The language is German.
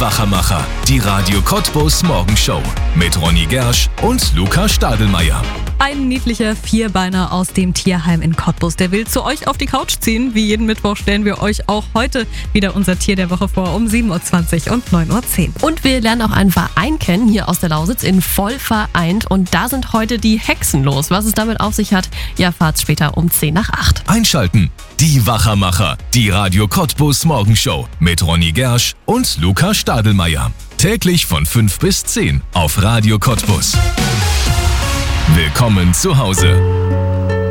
Wachermacher, die Radio Cottbus Morgenshow mit Ronny Gersch und Luca Stadelmeier. Ein niedlicher Vierbeiner aus dem Tierheim in Cottbus, der will zu euch auf die Couch ziehen. Wie jeden Mittwoch stellen wir euch auch heute wieder unser Tier der Woche vor um 7.20 Uhr und 9.10 Uhr. Und wir lernen auch einen Verein kennen, hier aus der Lausitz, in Voll vereint. Und da sind heute die Hexen los. Was es damit auf sich hat, ihr erfahrt's später um 7:50. Einschalten, die Wachermacher, die Radio Cottbus Morgenshow mit Ronny Gersch und Luca Stadelmeier. Täglich von 5 bis 10 auf Radio Cottbus. Willkommen zu Hause.